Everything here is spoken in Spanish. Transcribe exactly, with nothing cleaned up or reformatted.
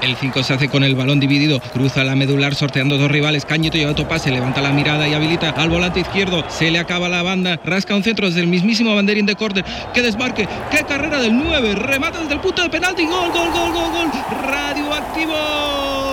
El cinco se hace con el balón dividido, cruza la medular sorteando dos rivales. Cañito lleva otro pase, levanta la mirada y habilita al volante izquierdo. Se le acaba la banda, rasca un centro desde el mismísimo banderín de córner. ¡Qué desmarque! ¡Qué carrera del nueve! Remata desde el punto de penalti. ¡Gol, gol, gol, gol, gol! ¡Radioactivo!